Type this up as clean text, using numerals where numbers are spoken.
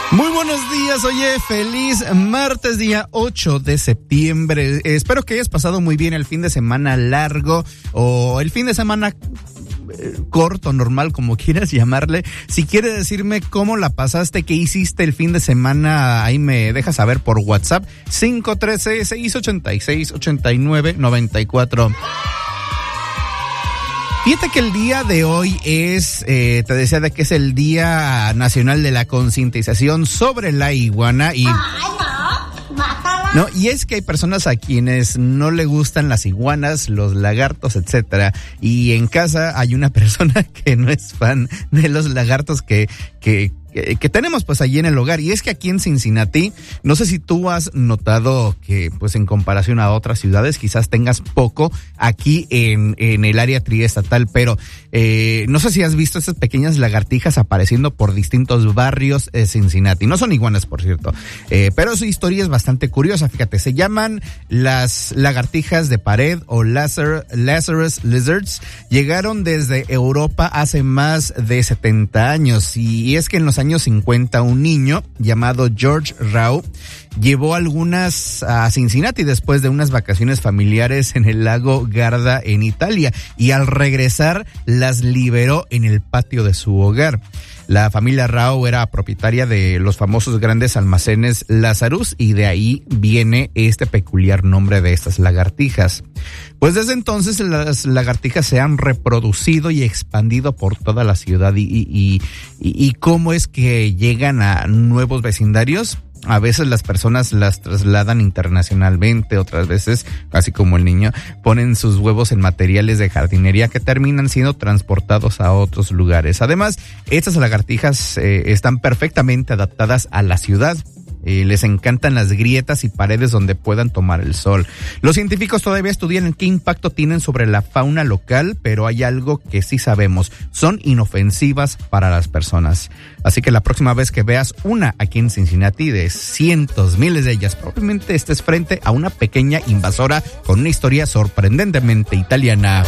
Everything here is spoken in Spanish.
Muy buenos días, oye, feliz martes, día 8 de septiembre. Espero que hayas pasado muy bien el fin de semana largo o el fin de semana corto, normal, como quieras llamarle. Si quieres decirme cómo la pasaste, qué hiciste el fin de semana, ahí me dejas saber por WhatsApp, 513-686-8994. Fíjate que el día de hoy es, te decía de que es el Día Nacional de la Concientización sobre la iguana y... No, y es que hay personas a quienes no le gustan las iguanas, los lagartos, etcétera, y en casa hay una persona que no es fan de los lagartos que tenemos pues allí en el hogar. Y es que aquí en Cincinnati, no sé si tú has notado que pues en comparación a otras ciudades quizás tengas poco aquí en el área triestatal, pero no sé si has visto esas pequeñas lagartijas apareciendo por distintos barrios de Cincinnati. No son iguanas, por cierto, pero su historia es bastante curiosa. Fíjate, se llaman las lagartijas de pared o Lazarus Lizards. Llegaron desde Europa hace más de 70 años y es que en los años 50 un niño llamado George Rao llevó algunas a Cincinnati después de unas vacaciones familiares en el lago Garda en Italia y al regresar las liberó en el patio de su hogar. La familia Rao era propietaria de los famosos grandes almacenes Lazarus y de ahí viene este peculiar nombre de estas lagartijas. Pues desde entonces las lagartijas se han reproducido y expandido por toda la ciudad y cómo es que llegan a nuevos vecindarios. A veces las personas las trasladan internacionalmente, otras veces, así como el niño, ponen sus huevos en materiales de jardinería que terminan siendo transportados a otros lugares. Además, estas lagartijas están perfectamente adaptadas a la ciudad. Les encantan las grietas y paredes donde puedan tomar el sol. Los científicos todavía estudian qué impacto tienen sobre la fauna local, pero hay algo que sí sabemos: son inofensivas para las personas. Así que la próxima vez que veas una aquí en Cincinnati, de cientos, miles de ellas, probablemente estés frente a una pequeña invasora con una historia sorprendentemente italiana.